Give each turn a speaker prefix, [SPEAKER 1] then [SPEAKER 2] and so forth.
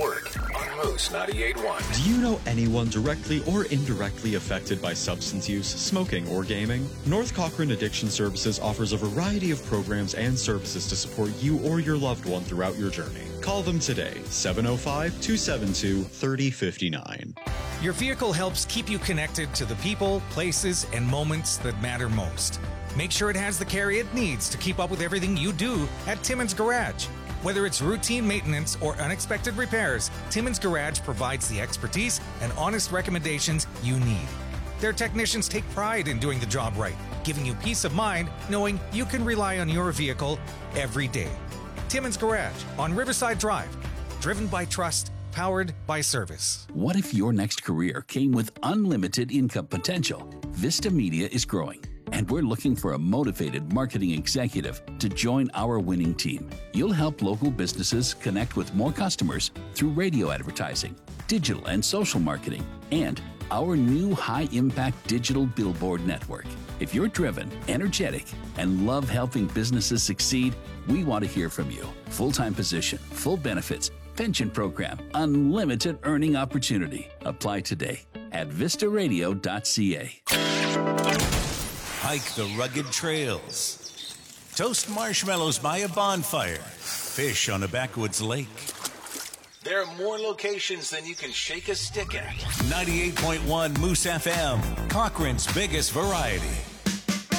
[SPEAKER 1] work on Moose 98.1.
[SPEAKER 2] Do you know anyone directly or indirectly affected by substance use, smoking, or gaming? North Cochrane Addiction Services offers a variety of programs and services to support you or your loved one throughout your journey. Call them today, 705-272-3059.
[SPEAKER 3] Your vehicle helps keep you connected to the people, places, and moments that matter most. Make sure it has the care it needs to keep up with everything you do at Timmins Garage. Whether it's routine maintenance or unexpected repairs, Timmins Garage provides the expertise and honest recommendations you need. Their technicians take pride in doing the job right, giving you peace of mind knowing you can rely on your vehicle every day. Timmins Garage on Riverside Drive. Driven by trust, powered by service.
[SPEAKER 4] What if your next career came with unlimited income potential? Vista Media is growing, and we're looking for a motivated marketing executive to join our winning team. You'll help local businesses connect with more customers through radio advertising, digital and social marketing, and our new high-impact digital billboard network. If you're driven, energetic, and love helping businesses succeed, we want to hear from you. Full-time position, full benefits, pension program, unlimited earning opportunity. Apply today at vistaradio.ca.
[SPEAKER 5] Hike the rugged trails. Toast marshmallows by a bonfire. Fish on a backwoods lake.
[SPEAKER 1] There are more locations than you can shake a stick at.
[SPEAKER 5] 98.1 Moose FM, Cochrane's biggest variety.